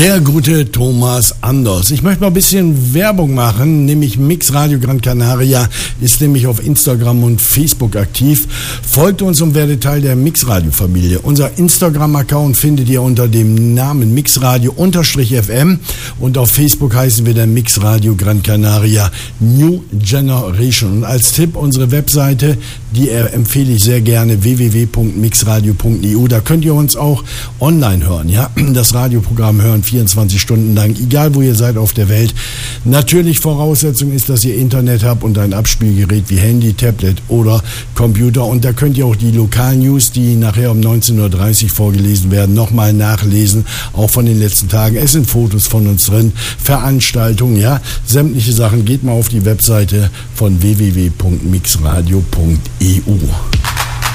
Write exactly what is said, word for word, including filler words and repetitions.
Der gute Thomas Anders. Ich möchte mal ein bisschen Werbung machen, nämlich Mix Radio Gran Canaria ist nämlich auf Instagram und Facebook aktiv. Folgt uns und werdet Teil der Mix Radio Familie. Unser Instagram-Account findet ihr unter dem Namen Mixradio-F M und auf Facebook heißen wir der Mix Radio Gran Canaria New Generation. Und als Tipp unsere Webseite, die empfehle ich sehr gerne, w w w punkt mixradio punkt e u. Da könnt ihr uns auch online hören, ja, das Radioprogramm hören vierundzwanzig Stunden lang, egal wo ihr seid auf der Welt. Natürlich Voraussetzung ist, dass ihr Internet habt und ein Abspielgerät wie Handy, Tablet oder Computer. Und da könnt ihr auch die Lokal-News, die nachher um neunzehn Uhr dreißig vorgelesen werden, nochmal nachlesen, auch von den letzten Tagen. Es sind Fotos von uns drin, Veranstaltungen, ja, sämtliche Sachen. Geht mal auf die Webseite von w w w punkt mixradio punkt e u.